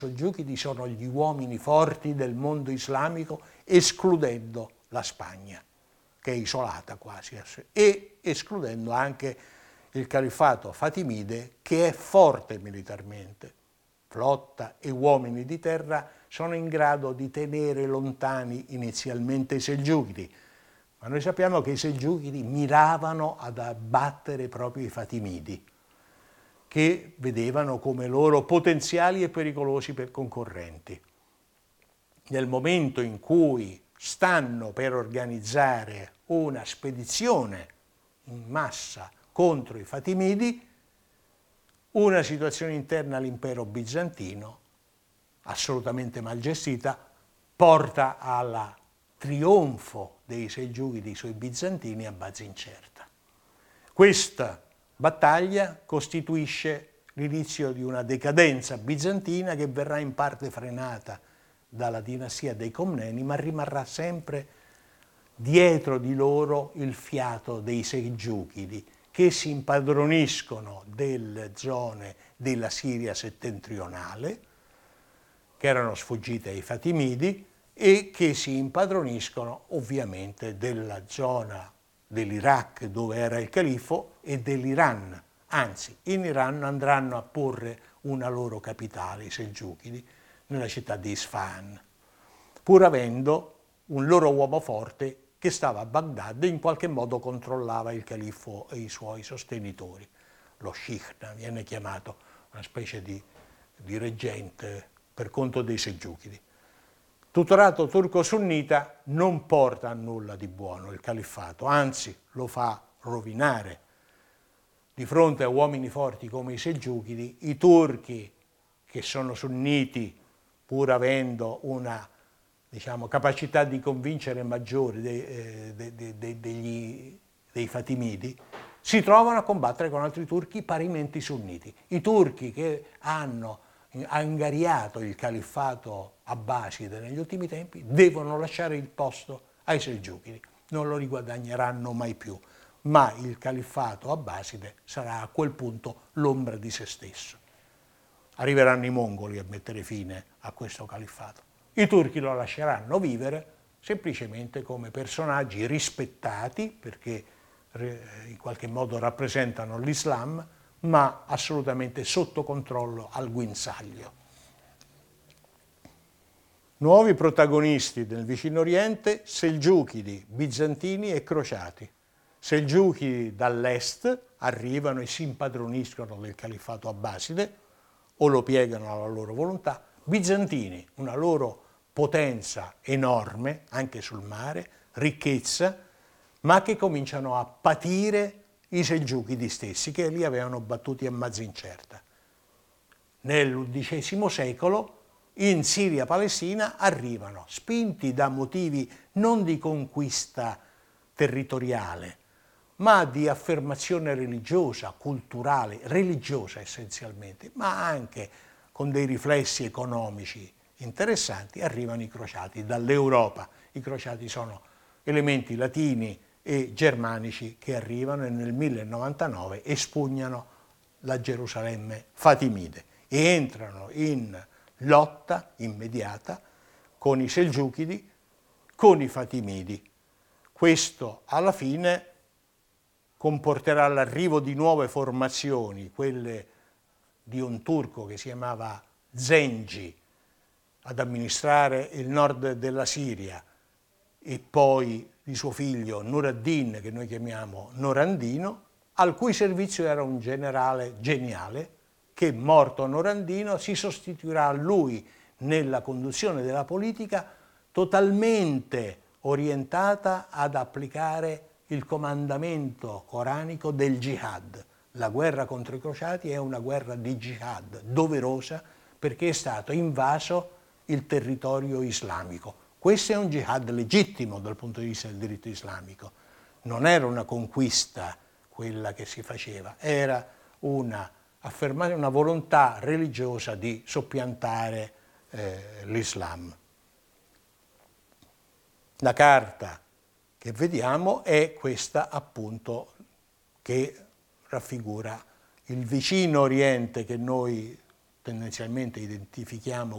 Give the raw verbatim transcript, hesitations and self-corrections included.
Selgiuchidi sono gli uomini forti del mondo islamico, escludendo la Spagna, che è isolata quasi, e escludendo anche il califfato fatimide, che è forte militarmente. Flotta e uomini di terra sono in grado di tenere lontani inizialmente i Selgiuchidi, ma noi sappiamo che i Selgiuchidi miravano ad abbattere proprio i fatimidi, che vedevano come loro potenziali e pericolosi per concorrenti. Nel momento in cui stanno per organizzare una spedizione in massa contro i fatimidi, una situazione interna all'impero bizantino, assolutamente mal gestita, porta al trionfo dei Selgiuchidi sui bizantini a base incerta. Questa battaglia costituisce l'inizio di una decadenza bizantina che verrà in parte frenata dalla dinastia dei Comneni, ma rimarrà sempre dietro di loro il fiato dei Selgiuchidi, che si impadroniscono delle zone della Siria settentrionale, che erano sfuggite ai Fatimidi, e che si impadroniscono ovviamente della zona dell'Iraq dove era il califfo e dell'Iran. Anzi, in Iran andranno a porre una loro capitale, i Selgiuchidi, nella città di Isfahan, pur avendo un loro uomo forte che stava a Baghdad e in qualche modo controllava il califfo e i suoi sostenitori. Lo Shikhna viene chiamato, una specie di, di reggente per conto dei Selgiuchidi. Tutorato turco-sunnita non porta a nulla di buono il califfato, anzi lo fa rovinare. Di fronte a uomini forti come i Selgiuchidi, i turchi, che sono sunniti, pur avendo una diciamo, capacità di convincere maggiore dei, eh, de, de, de, degli, dei Fatimidi, si trovano a combattere con altri turchi parimenti sunniti. I turchi che hanno angariato il califfato abbaside negli ultimi tempi devono lasciare il posto ai Selgiuchidi, non lo riguadagneranno mai più, ma il califfato abbaside sarà a quel punto l'ombra di se stesso. Arriveranno i mongoli a mettere fine a questo califfato. I turchi lo lasceranno vivere semplicemente come personaggi rispettati, perché in qualche modo rappresentano l'Islam, ma assolutamente sotto controllo al guinzaglio. Nuovi protagonisti del vicino Oriente, Selgiuchidi, bizantini e crociati. Selgiuchidi dall'est arrivano e si impadroniscono del califfato abbaside o lo piegano alla loro volontà. Bizantini, una loro potenza enorme, anche sul mare, ricchezza, ma che cominciano a patire i Selgiuchidi stessi, che li avevano battuti a mazza incerta. Nell'undicesimo secolo in Siria-Palestina arrivano, spinti da motivi non di conquista territoriale, ma di affermazione religiosa, culturale, religiosa essenzialmente, ma anche con dei riflessi economici interessanti, arrivano i crociati dall'Europa. I crociati sono elementi latini e germanici che arrivano e nel millenovantanove espugnano la Gerusalemme fatimide e entrano in lotta immediata con i Selgiuchidi, con i fatimidi. Questo alla fine comporterà l'arrivo di nuove formazioni, quelle di un turco che si chiamava Zengi ad amministrare il nord della Siria e poi di suo figlio Nur ad-Din, che noi chiamiamo Norandino, al cui servizio era un generale geniale che, morto Norandino, si sostituirà a lui nella conduzione della politica totalmente orientata ad applicare il comandamento coranico del jihad. La guerra contro i crociati è una guerra di jihad, doverosa perché è stato invaso il territorio islamico. Questo è un jihad legittimo dal punto di vista del diritto islamico. Non era una conquista quella che si faceva, era una, affermare una volontà religiosa di soppiantare eh, l'Islam. La carta che vediamo è questa appunto che raffigura il vicino Oriente che noi tendenzialmente identifichiamo